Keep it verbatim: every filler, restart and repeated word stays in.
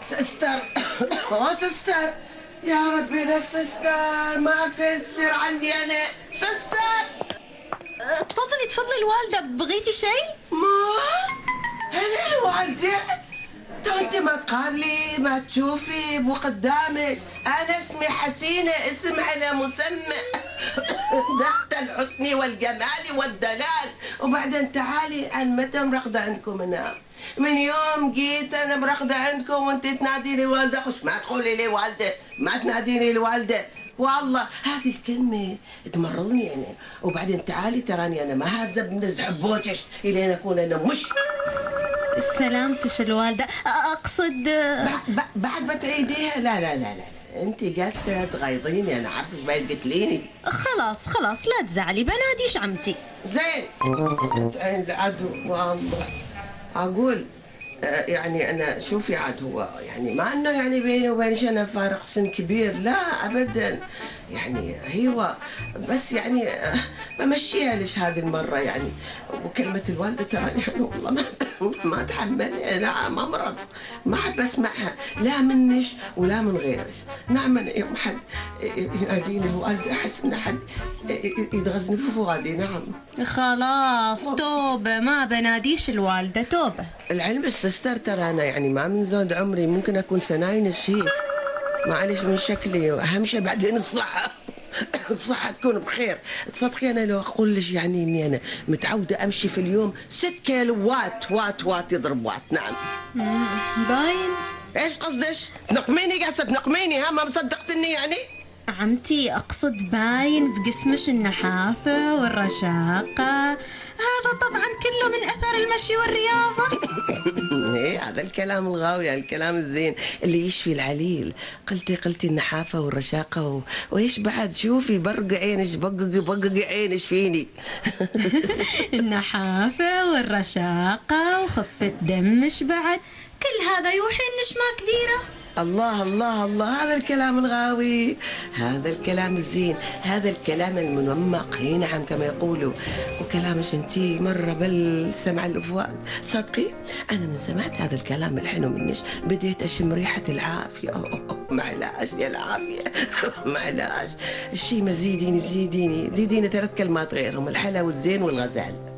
سستر. اوه سستر، يا ربي لا سستر، ما عرفت تصير عني انا سستر. تفضلي تفضلي الوالدة، بغيتي شيء؟ ما انا الوالدة؟ تو انت ما تقابلي ما تشوفي مو قدامك. انا اسمي حسينة، اسم على مسمى تحت الحسن والجمال والدلال. وبعدين تعالي، انا متى مرقدة عندكم انا؟ من يوم جيت انا مرقدة عندكم وانت تناديني الوالدة. خش ما تقولي لي والدة، ما تناديني الوالدة، والله هذه الكلمة تمرضني انا. وبعدين تعالي، تراني انا ما هازة بنزح بوجش الين اكون انا مش. سلامتش الوالدة، أقصد بعد, بعد بتعيديها. لا لا لا لا، انت قاسة تغيظيني، انا عارفة ايش باين قتليني. خلاص خلاص لا تزعلي، بناديش عمتي. زين عين العدو والله. اقول يعني انا شوفي عاد، هو يعني ما انه يعني بيني وبينش انا فارق سن كبير، لا ابدا. يعني هو بس يعني بمشيها ليش هذه المره يعني. وكلمه الوالده تراني يعني والله ما ما اتحملها، لا ما مرض، ما احب اسمعها لا منش ولا من غيرك. نعم أنا يوم حد يناديني الوالده احس ان حد يدغزني في فؤادي. نعم خلاص توبه، ما بناديش الوالده، توبه. العلم السستر ترى انا يعني ما من زود عمري، ممكن اكون سناين شيء، معلش من شكلي، واهم شيء بعدين الصحه. الصحة تكون بخير. تصدقي أنا لو أقول لك يعني إني أنا متعودة أمشي في اليوم ست كيلو وات وات وات يضرب وات. نعم باين. إيش قصدش؟ تنقميني قاسة تنقميني؟ ها ما مصدقتني يعني؟ عمتي أقصد باين بجسمش النحافة والرشاقة، هذا طبعا كله من أثر المشي والرياضة. ايه هذا الكلام الغاوي، الكلام الزين اللي يشفي العليل. قلتي قلتي النحافة والرشاقة و... وإيش بعد؟ شوفي برق عينش، بققي بققي عينش فيني. النحافة والرشاقة وخفة دمش بعد، كل هذا يوحي النشمة كبيرة. الله الله الله، هذا الكلام الغاوي، هذا الكلام الزين، هذا الكلام المنمق، هي نعم كما يقولوا. وكلامش انتي مرة بل سمع الفؤاد. صدقي انا من سمعت هذا الكلام الحلو منش بديت اشم ريحة العافية. معلاش يا العافية. معلاش الشي ما زيديني زيديني زيديني ثلاث كلمات غيرهم، الحلا والزين والغزال.